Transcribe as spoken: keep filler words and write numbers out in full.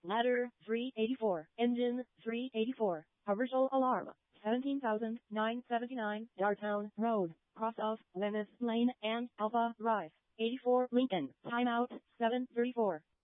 Ladder three eighty-four. Engine three eighty-four. Commercial alarm. seventeen thousand nine hundred seventy-nine Dartown Road. Cross of Lennis Lane and Alpha Drive. eighty-four Lincoln. Timeout seven thirty-four.